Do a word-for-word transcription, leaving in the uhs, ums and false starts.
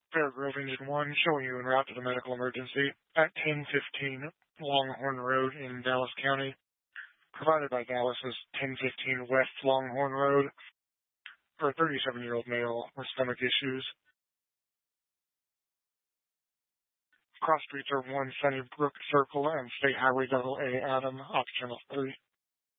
Fairgrove Engine one, showing you en route to the medical emergency at ten fifteen Longhorn Road in Dallas County, provided by Dallas's ten fifteen West Longhorn Road, for a thirty-seven-year-old male with stomach issues. Cross streets are one Sunnybrook Circle and State Highway double A Adam, off Channel three.